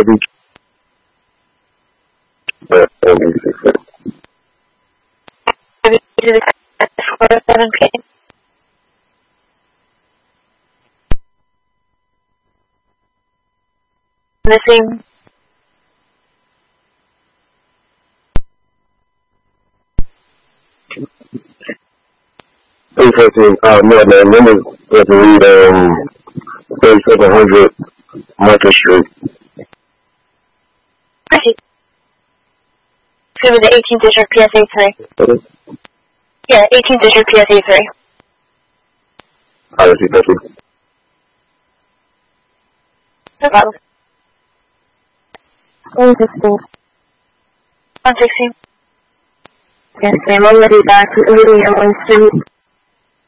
be. But only 6. Have you to the 407K? Missing. No, man, then it's got to read 3700 Market Street. Right. It's going to be the 18-digit PSA3. Yeah, 18-digit PSA3. I see, thank you. No problem. 116. 116. Yes, ma'am. I'm ready back to 80 on Street.